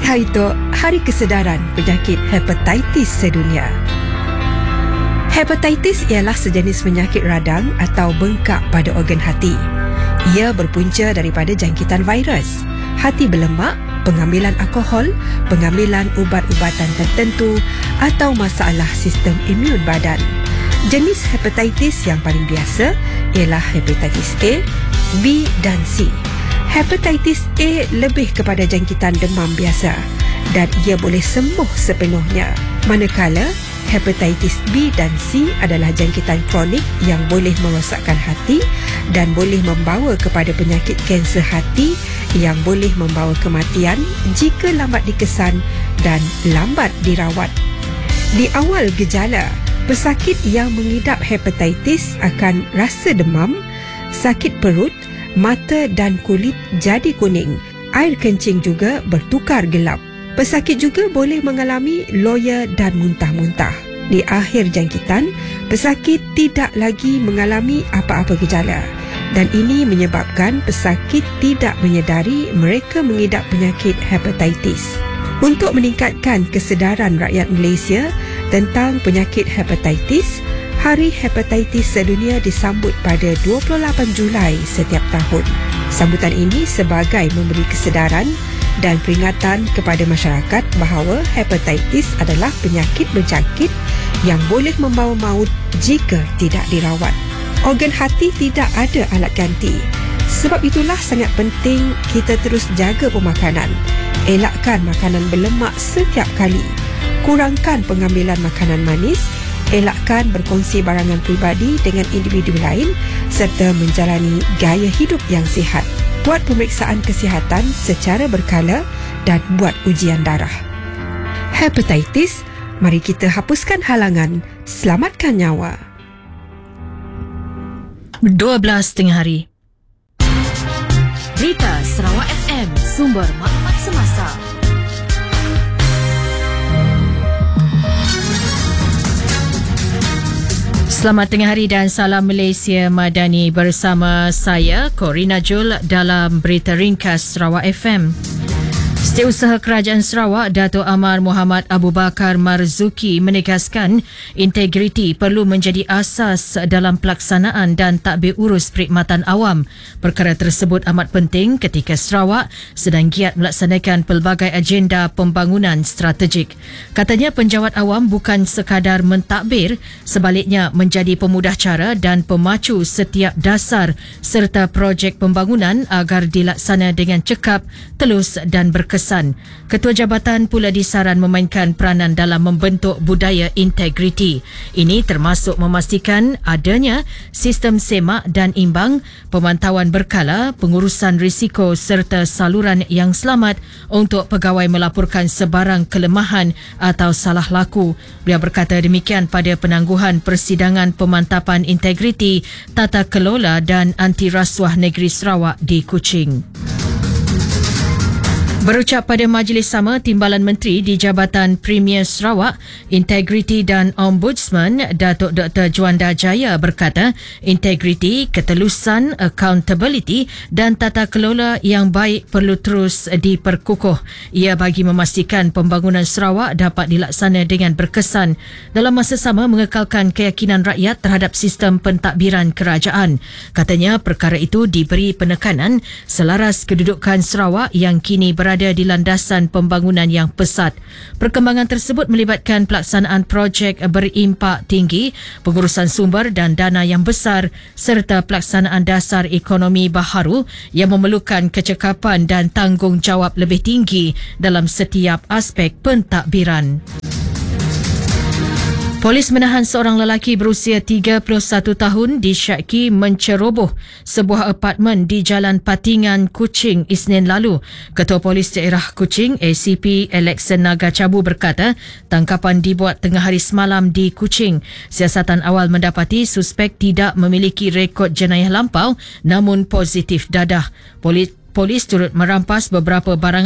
Hai Tok, Hari Kesedaran Penyakit Hepatitis Sedunia. Hepatitis ialah sejenis penyakit radang atau bengkak pada organ hati. Ia berpunca daripada jangkitan virus, hati berlemak, pengambilan alkohol, pengambilan ubat-ubatan tertentu atau masalah sistem imun badan. Jenis hepatitis yang paling biasa ialah hepatitis A, B dan C. Hepatitis A lebih kepada jangkitan demam biasa dan ia boleh sembuh sepenuhnya. Manakala hepatitis B dan C adalah jangkitan kronik yang boleh merosakkan hati dan boleh membawa kepada penyakit kanser hati yang boleh membawa kematian jika lambat dikesan dan lambat dirawat. Di awal gejala, pesakit yang mengidap hepatitis akan rasa demam, sakit perut, mata dan kulit jadi kuning. Air kencing juga bertukar gelap. Pesakit juga boleh mengalami loya dan muntah-muntah. Di akhir jangkitan, pesakit tidak lagi mengalami apa-apa gejala dan ini menyebabkan pesakit tidak menyedari mereka mengidap penyakit hepatitis. Untuk meningkatkan kesedaran rakyat Malaysia tentang penyakit hepatitis, Hari Hepatitis Sedunia disambut pada 28 Julai setiap tahun. Sambutan ini sebagai memberi kesedaran dan peringatan kepada masyarakat bahawa hepatitis adalah penyakit berjangkit yang boleh membawa maut jika tidak dirawat. Organ hati tidak ada alat ganti. Sebab itulah sangat penting kita terus jaga pemakanan. Elakkan makanan berlemak setiap kali. Kurangkan pengambilan makanan manis. Elakkan berkongsi barangan peribadi dengan individu lain serta menjalani gaya hidup yang sihat. Buat pemeriksaan kesihatan secara berkala dan buat ujian darah. Hepatitis, mari kita hapuskan halangan, selamatkan nyawa. 12 tengah hari. Berita Sarawak FM, sumber maklumat semasa. Selamat tengah hari dan salam Malaysia Madani bersama saya Corina Jul dalam Berita Ringkas Sarawak FM. Setiausaha Kerajaan Sarawak Dato' Amar Muhammad Abu Bakar Marzuki menegaskan integriti perlu menjadi asas dalam pelaksanaan dan tadbir urus perkhidmatan awam. Perkara tersebut amat penting ketika Sarawak sedang giat melaksanakan pelbagai agenda pembangunan strategik. Katanya penjawat awam bukan sekadar mentadbir, sebaliknya menjadi pemudah cara dan pemacu setiap dasar serta projek pembangunan agar dilaksana dengan cekap, telus dan berkesan. Ketua Jabatan pula disaran memainkan peranan dalam membentuk budaya integriti. Ini termasuk memastikan adanya sistem semak dan imbang, pemantauan berkala, pengurusan risiko serta saluran yang selamat untuk pegawai melaporkan sebarang kelemahan atau salah laku. Beliau berkata demikian pada penangguhan persidangan pemantapan integriti, tata kelola dan anti rasuah negeri Sarawak di Kuching. Berucap pada majlis sama, Timbalan Menteri di Jabatan Premier Sarawak, Integriti dan Ombudsman, Datuk Dr. Juanda Jaya berkata, integriti, ketelusan, accountability dan tata kelola yang baik perlu terus diperkukuh. Ia bagi memastikan pembangunan Sarawak dapat dilaksana dengan berkesan. Dalam masa sama, mengekalkan keyakinan rakyat terhadap sistem pentadbiran kerajaan. Katanya perkara itu diberi penekanan selaras kedudukan Sarawak yang kini berada di landasan pembangunan yang pesat. Perkembangan tersebut melibatkan pelaksanaan projek berimpak tinggi, pengurusan sumber dan dana yang besar serta pelaksanaan dasar ekonomi baharu yang memerlukan kecekapan dan tanggungjawab lebih tinggi dalam setiap aspek pentadbiran. Polis menahan seorang lelaki berusia 31 tahun disyaki menceroboh sebuah apartmen di Jalan Patingan, Kuching, Isnin lalu. Ketua Polis Daerah Kuching, ACP Alexan Naga Cabu berkata, tangkapan dibuat tengah hari semalam di Kuching. Siasatan awal mendapati suspek tidak memiliki rekod jenayah lampau namun positif dadah. Polis turut merampas beberapa barangan